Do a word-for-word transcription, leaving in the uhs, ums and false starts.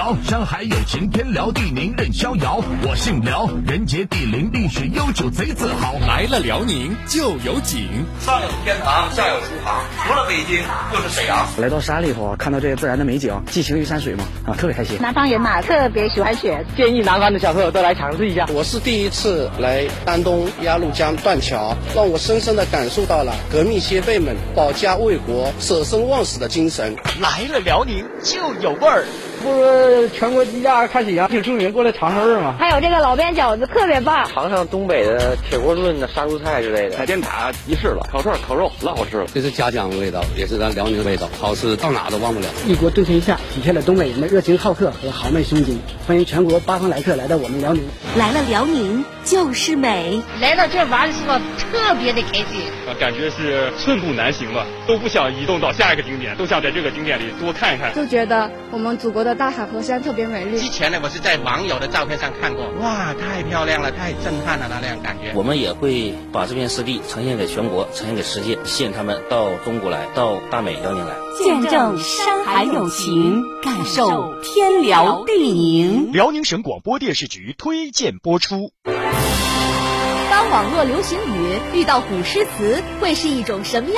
辽，山海有情，天辽地宁任逍遥。我姓辽，人杰地灵，历史悠久，贼自豪。 来了辽宁就有景， 上有天堂，下有厨房，除了北京就是沈阳。 来到山里头啊，看到这些自然的美景，寄情于山水嘛，啊，特别开心。 南方人嘛，特别喜欢雪， 建议南方的小朋友都来尝试一下。 我是第一次来丹东鸭绿江断桥，让我深深地感受到了革命先辈们保家卫国、舍生忘死的精神。 来了辽宁就有味儿。 不是全国第一家看喜羊挺出名，过来尝尝味儿嘛。 还有这个老边饺子特别棒， 尝尝东北的铁锅炖的杀猪菜之类的。 海淀塔一试了，烤串、烤肉老好吃了， 这是家乡的味道，也是咱辽宁的味道，好吃到哪都忘不了。 一锅炖天下，体现了东北人的热情好客和豪迈胸襟。欢迎全国八方来客来到我们辽宁。 来了辽宁就是美， 来到这玩的时候特别的开心， 感觉是寸步难行了，都不想移动到下一个景点，都想在这个景点里多看一看。 就觉得我们祖国的大海河山特别美丽。 之前呢，我是在网友的照片上看过，哇，太漂亮了，太震撼了，那样感觉。 我们也会把这片湿地呈现给全国，呈现给世界，吸引他们到中国来，到大美辽宁来， 见证山海有情，感受天辽地宁。 辽宁省广播电视局推荐播出。 当网络流行语遇到古诗词，会是一种什么样